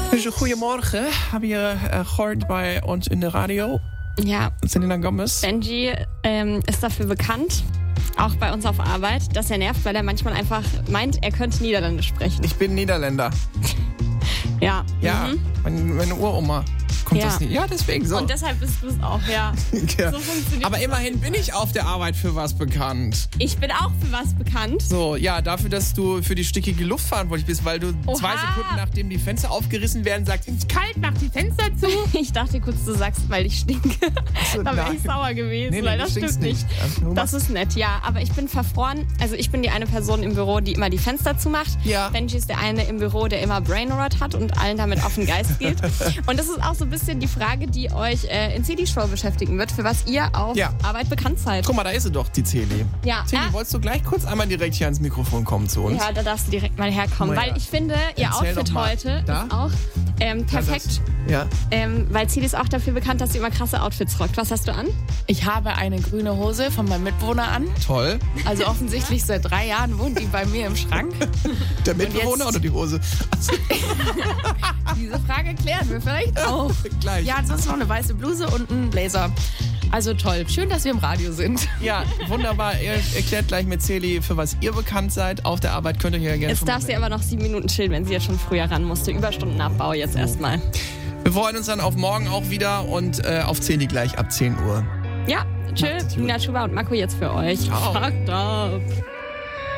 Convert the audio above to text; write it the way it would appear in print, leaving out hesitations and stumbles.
Goedemorgen, habe je gehoord bei uns in der Radio. Ja. Selena Gomez. Benji ist dafür bekannt, auch bei uns auf Arbeit, dass er nervt, weil er manchmal einfach meint, er könnte Niederländisch sprechen. Ich bin Niederländer. Ja. Ja, meine Uroma kommt das nicht. Ja, deswegen so. Und deshalb bist du es auch, ja. Ja. So funktioniert Aber immerhin bin ich auf der Arbeit für was bekannt. Ich bin auch für was bekannt. So, ja, dafür, dass du für die stickige Luft verantwortlich bist, weil du 2 Sekunden nachdem die Fenster aufgerissen werden, sagst, es ist kalt, mach die Fenster zu. Ich dachte kurz, du sagst, weil ich stinke. So, da wäre ich sauer gewesen, Nee, weil du das stinkst stimmt nicht. Das ist nett, ja. Aber ich bin verfroren. Also ich bin die eine Person im Büro, die immer die Fenster zumacht. Ja. Benji ist der eine im Büro, der immer Brainrot hat und allen damit auf den Geist geht. Und das ist auch so ein bisschen die Frage, die euch in CD-Show beschäftigen wird, für was ihr auf Arbeit bekannt seid. Guck mal, da ist sie doch, die Celi. Ja. Celi, wolltest du gleich kurz einmal direkt hier ans Mikrofon kommen zu uns? Ja, da darfst du direkt mal herkommen, weil ich finde, ihr Erzähl Outfit doch mal. heute Da? ist auch perfekt. Ja. Weil Celi ist auch dafür bekannt, dass sie immer krasse Outfits rockt. Was hast du an? Ich habe eine grüne Hose von meinem Mitbewohner an. Toll. Also offensichtlich seit 3 Jahren wohnt die bei mir im Schrank. Der Mitbewohner oder die Hose? Also, Diese Frage klären wir vielleicht auch. gleich. Ja, sonst noch eine weiße Bluse und ein Blazer. Also toll. Schön, dass wir im Radio sind. Ja, wunderbar. Ihr erklärt gleich mit Celi, für was ihr bekannt seid. Auf der Arbeit könnt ihr hier gerne Jetzt darf sie aber noch 7 Minuten chillen, wenn sie jetzt schon früher ran musste. Überstundenabbau jetzt erstmal. Wir freuen uns dann auf morgen auch wieder und auf Celi gleich ab 10 Uhr. Ja, chill. Macht's gut. Nina Schuber und Marco jetzt für euch. Ciao. Fucked up.